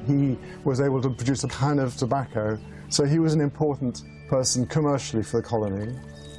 he was able to produce a kind of tobacco. So he was an important person commercially for the colony.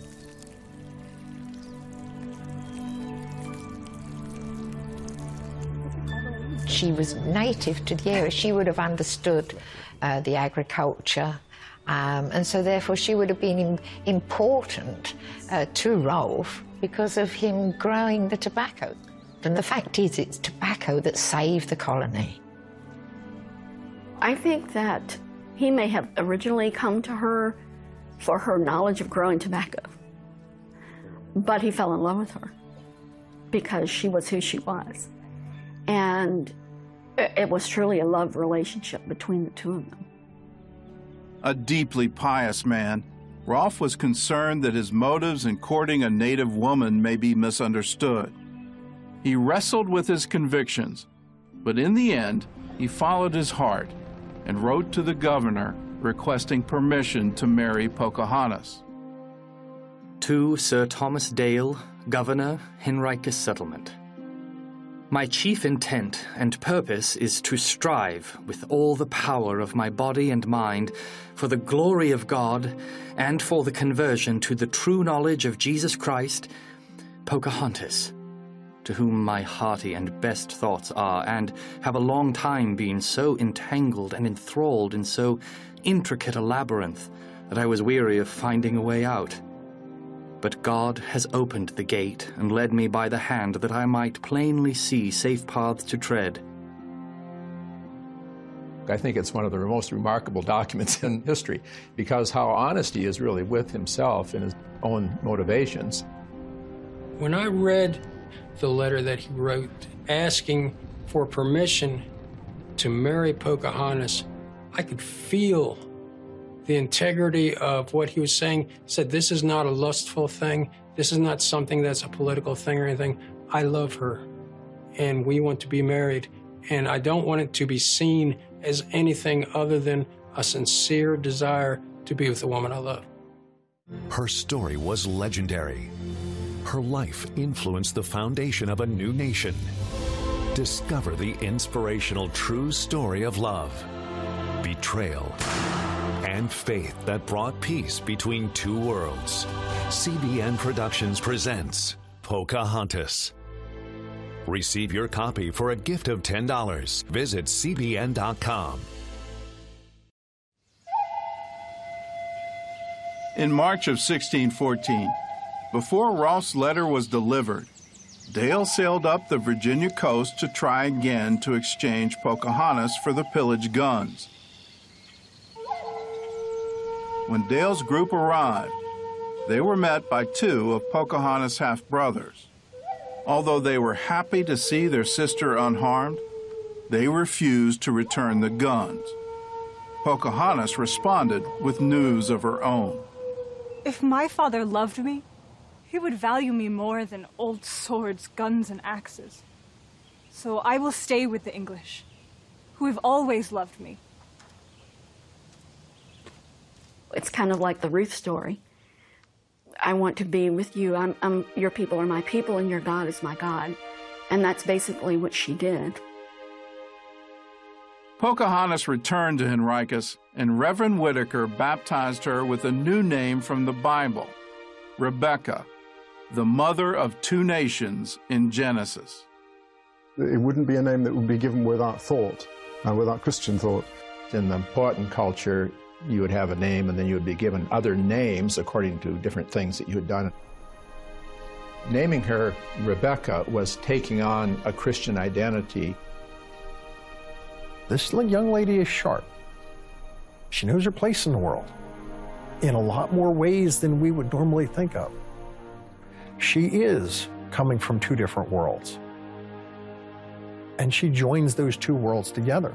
She was native to the area. She would have understood the agriculture, and so therefore she would have been important to Rolfe because of him growing the tobacco. And the fact is, it's tobacco that saved the colony. I think that he may have originally come to her for her knowledge of growing tobacco, but he fell in love with her because she was who she was. And it was truly a love relationship between the two of them. A deeply pious man, Rolfe was concerned that his motives in courting a native woman may be misunderstood. He wrestled with his convictions, but in the end, he followed his heart and wrote to the governor requesting permission to marry Pocahontas. To Sir Thomas Dale, Governor, Henricus Settlement. My chief intent and purpose is to strive with all the power of my body and mind for the glory of God and for the conversion to the true knowledge of Jesus Christ, Pocahontas, to whom my hearty and best thoughts are, and have a long time been so entangled and enthralled in so intricate a labyrinth that I was weary of finding a way out. But God has opened the gate and led me by the hand that I might plainly see safe paths to tread. I think it's one of the most remarkable documents in history because how honest he is really with himself and his own motivations. When I read the letter that he wrote asking for permission to marry Pocahontas, I could feel the integrity of what he was saying. He said, this is not a lustful thing. This is not something that's a political thing or anything. I love her, and we want to be married, and I don't want it to be seen as anything other than a sincere desire to be with the woman I love. Her story was legendary. Her life influenced the foundation of a new nation. Discover the inspirational true story of love, betrayal, and faith that brought peace between two worlds. CBN Productions presents Pocahontas. Receive your copy for a gift of $10. Visit cbn.com. In March of 1614, before Rolfe's letter was delivered, Dale sailed up the Virginia coast to try again to exchange Pocahontas for the pillaged guns. When Dale's group arrived, they were met by two of Pocahontas' half-brothers. Although they were happy to see their sister unharmed, they refused to return the guns. Pocahontas responded with news of her own. If my father loved me, he would value me more than old swords, guns, and axes. So I will stay with the English, who have always loved me. It's kind of like the Ruth story. I want to be with you. Your people are my people, and your God is my God. And that's basically what she did. Pocahontas returned to Henricus, and Reverend Whitaker baptized her with a new name from the Bible, Rebecca, the mother of two nations in Genesis. It wouldn't be a name that would be given without thought, without Christian thought. In the Powhatan culture, you would have a name and then you would be given other names according to different things that you had done. Naming her Rebecca was taking on a Christian identity. This young lady is sharp. She knows her place in the world in a lot more ways than we would normally think of. She is coming from two different worlds, and she joins those two worlds together.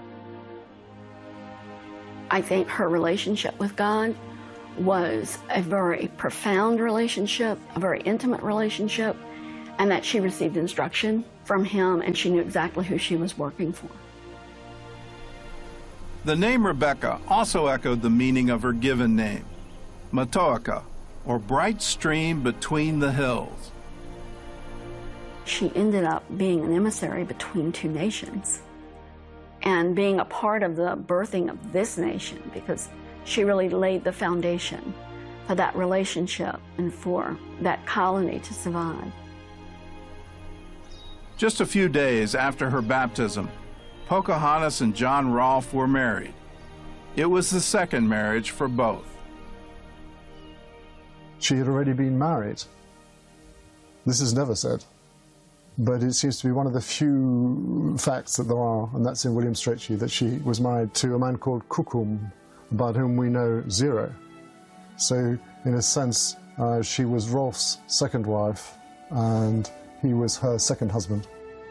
I think her relationship with God was a very profound relationship, a very intimate relationship, and that she received instruction from him and she knew exactly who she was working for. The name Rebecca also echoed the meaning of her given name, Matoaka, or bright stream between the hills. She ended up being an emissary between two nations. and being a part of the birthing of this nation, because she really laid the foundation for that relationship and for that colony to survive. Just a few days after her baptism, Pocahontas and John Rolfe were married. It was the second marriage for both. She had already been married. This is never said, but it seems to be one of the few facts that there are, and that's in William Strachey, that she was married to a man called Cucum, about whom we know zero. So, in a sense, she was Rolfe's second wife, and he was her second husband.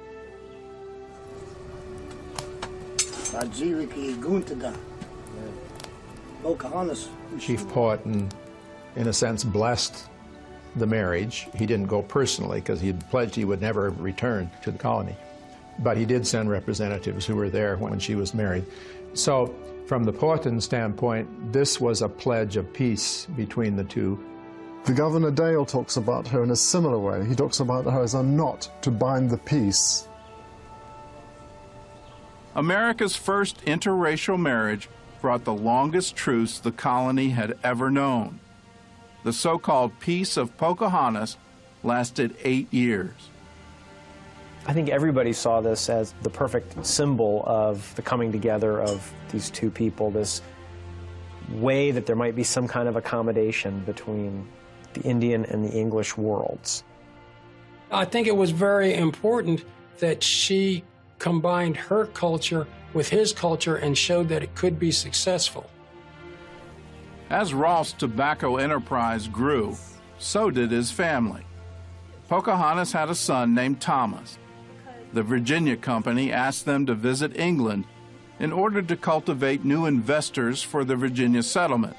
Chief Powhatan, in a sense, blessed the marriage. He didn't go personally because he had pledged he would never return to the colony. But he did send representatives who were there when she was married. So from the Powhatan standpoint, this was a pledge of peace between the two. The Governor Dale talks about her in a similar way. He talks about her as a knot to bind the peace. America's first interracial marriage brought the longest truce the colony had ever known. The so-called Peace of Pocahontas lasted 8 years. I think everybody saw this as the perfect symbol of the coming together of these two people, this way that there might be some kind of accommodation between the Indian and the English worlds. I think it was very important that she combined her culture with his culture and showed that it could be successful. As Rolfe's tobacco enterprise grew, so did his family. Pocahontas had a son named Thomas. The Virginia Company asked them to visit England in order to cultivate new investors for the Virginia settlement.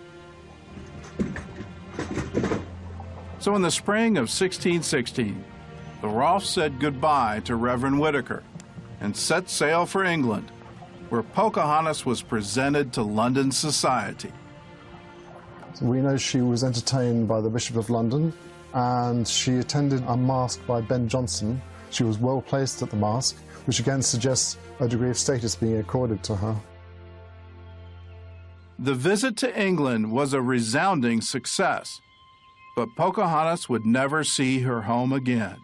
So in the spring of 1616, the Rolfes said goodbye to Reverend Whitaker and set sail for England, where Pocahontas was presented to London society. So we know she was entertained by the Bishop of London, and she attended a masque by Ben Jonson. She was well placed at the masque, which again suggests a degree of status being accorded to her. The visit to England was a resounding success, but Pocahontas would never see her home again.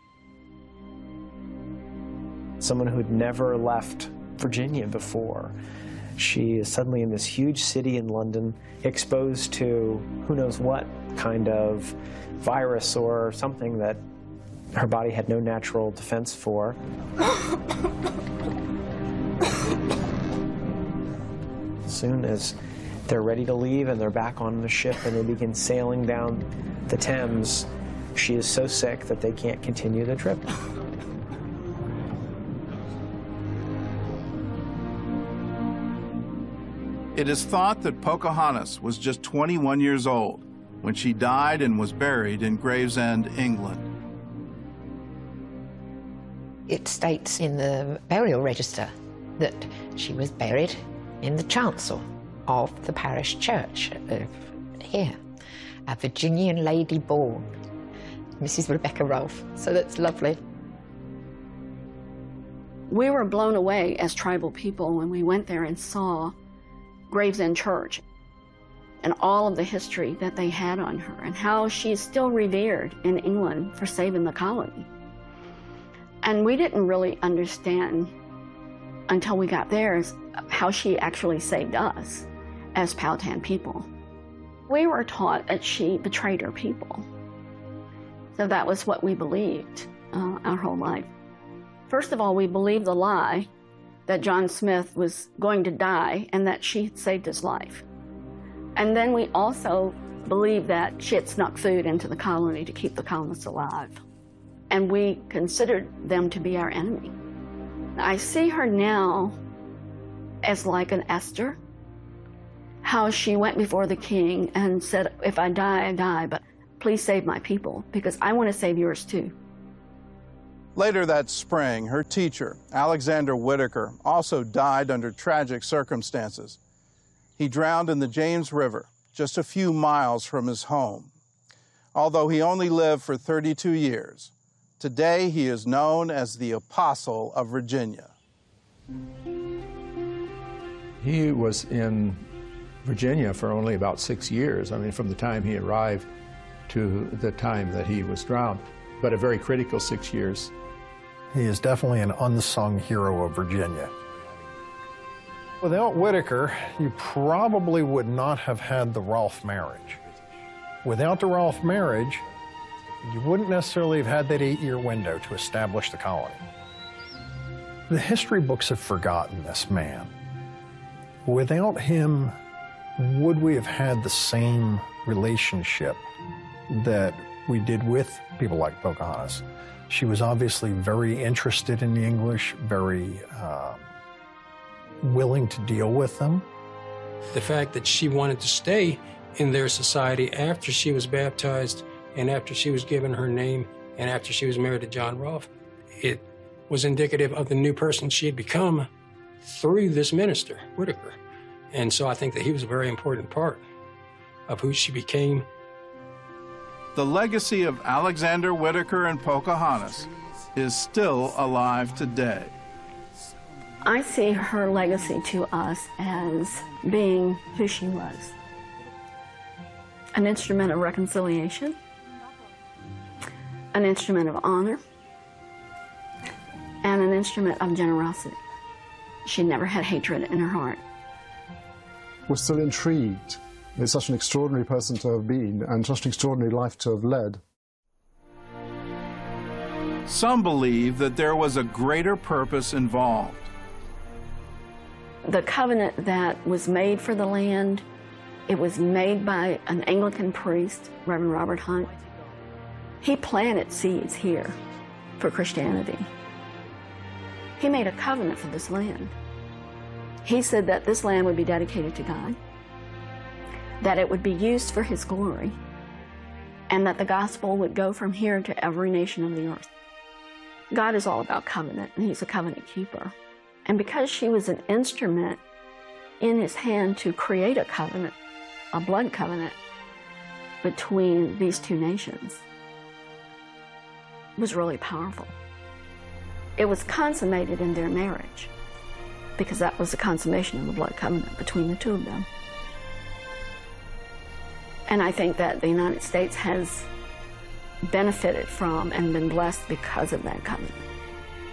Someone who'd never left Virginia before. She is suddenly in this huge city in London, exposed to who knows what kind of virus or something that her body had no natural defense for. As soon as they're ready to leave and they're back on the ship and they begin sailing down the Thames, she is so sick that they can't continue the trip. It is thought that Pocahontas was just 21 years old when she died and was buried in Gravesend, England. It states in the burial register that she was buried in the chancel of the parish church here, a Virginian lady born, Mrs. Rebecca Rolfe. So that's lovely. We were blown away as tribal people when we went there and saw Gravesend Church and all of the history that they had on her and how she is still revered in England for saving the colony. And we didn't really understand until we got there how she actually saved us as Powhatan people. We were taught that she betrayed her people. So that was what we believed our whole life. First of all, we believed the lie that John Smith was going to die and that she had saved his life. And then we also believed that she had snuck food into the colony to keep the colonists alive. And we considered them to be our enemy. I see her now as like an Esther, how she went before the king and said, if I die, I die, but please save my people because I want to save yours too. Later that spring, her teacher, Alexander Whitaker, also died under tragic circumstances. He drowned in the James River, just a few miles from his home. Although he only lived for 32 years, today he is known as the Apostle of Virginia. He was in Virginia for only about 6 years. I mean, from the time he arrived to the time that he was drowned, but a very critical 6 years. He is definitely an unsung hero of Virginia. Without Whitaker, you probably would not have had the Rolfe marriage. Without the Rolfe marriage, you wouldn't necessarily have had that 8-year window to establish the colony. The history books have forgotten this man. Without him, would we have had the same relationship that we did with people like Pocahontas? She was obviously very interested in the English, very willing to deal with them. The fact that she wanted to stay in their society after she was baptized and after she was given her name and after she was married to John Rolfe, it was indicative of the new person she had become through this minister, Whitaker. And so I think that he was a very important part of who she became. The legacy of Alexander Whitaker and Pocahontas is still alive today. I see her legacy to us as being who she was. An instrument of reconciliation, an instrument of honor, and an instrument of generosity. She never had hatred in her heart. We're still intrigued. It's such an extraordinary person to have been and such an extraordinary life to have led. Some believe that there was a greater purpose involved. The covenant that was made for the land, it was made by an Anglican priest, Reverend Robert Hunt. He planted seeds here for Christianity. He made a covenant for this land. He said that this land would be dedicated to God, that it would be used for His glory, and that the gospel would go from here to every nation of the earth. God is all about covenant, and He's a covenant keeper. And because she was an instrument in His hand to create a covenant, a blood covenant between these two nations, it was really powerful. It was consummated in their marriage, because that was the consummation of the blood covenant between the two of them. And I think that the United States has benefited from and been blessed because of that covenant.